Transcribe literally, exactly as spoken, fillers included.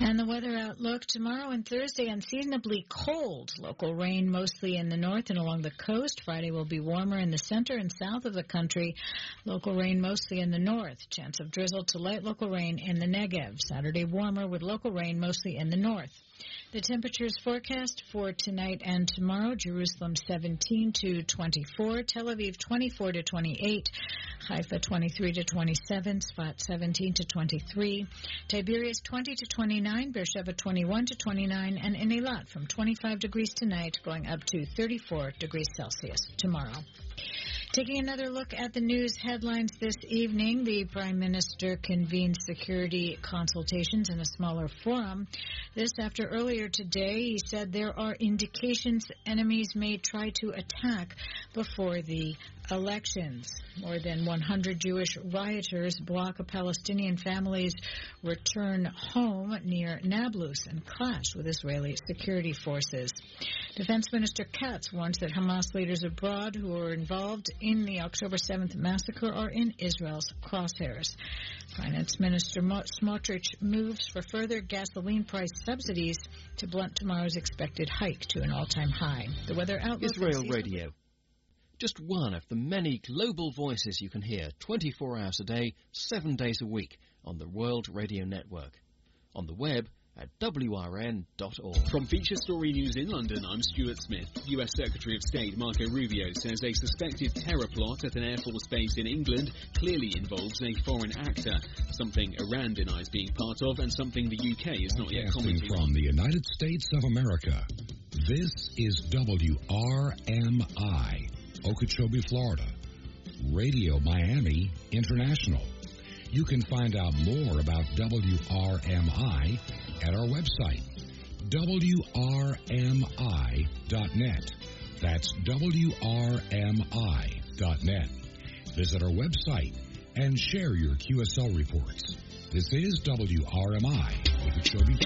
And the weather outlook tomorrow and Thursday, unseasonably cold. Local rain mostly in the north and along the coast. Friday will be warmer in the center and south of the country. Local rain mostly in the north. Chance of drizzle to light local rain in the Negev. Saturday warmer with local rain mostly in the north. The temperatures forecast for tonight and tomorrow: Jerusalem seventeen to twenty-four, Tel Aviv twenty-four to twenty-eight, Haifa twenty-three to twenty-seven, Sfat seventeen to twenty-three, Tiberias twenty to twenty-nine, Beersheba twenty-one to twenty-nine, and in Eilat from twenty-five degrees tonight going up to thirty-four degrees Celsius tomorrow. Taking another look at the news headlines this evening, the Prime Minister convened security consultations in a smaller forum. This after earlier today he said there are indications enemies may try to attack before the elections. More than one hundred Jewish rioters block a Palestinian family's return home near Nablus and clash with Israeli security forces. Defense Minister Katz warns that Hamas leaders abroad who were involved in the October seventh massacre are in Israel's crosshairs. Finance Minister Smotrich moves for further gasoline price subsidies to blunt tomorrow's expected hike to an all-time high. The weather outlook. Israel Radio. Just one of the many global voices you can hear twenty-four hours a day, seven days a week on the World Radio Network. On the web at W R N dot org. From Feature Story News in London, I'm Stuart Smith. U S Secretary of State Marco Rubio says a suspected terror plot at an Air Force base in England clearly involves a foreign actor, something Iran denies being part of and something the U K is not yet commenting on. From the United States of America, this is W R M I, Okeechobee, Florida, Radio Miami International. You can find out more about W R M I at our website, W R M I dot net. That's W R M I dot net. Visit our website and share your Q S L reports. This is W R M I, Okeechobee,